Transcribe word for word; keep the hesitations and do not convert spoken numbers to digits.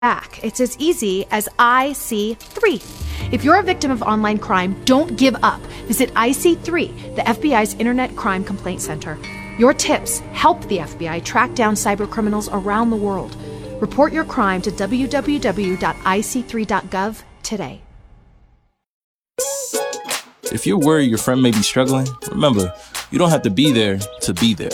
back. It's as easy as I C three. If you're a victim of online crime, don't give up. Visit I C three, the F B I's Internet Crime Complaint Center. Your tips help the F B I track down cybercriminals around the world. Report your crime to w w w dot i c three dot gov today. If you're worried your friend may be struggling, remember, you don't have to be there to be there.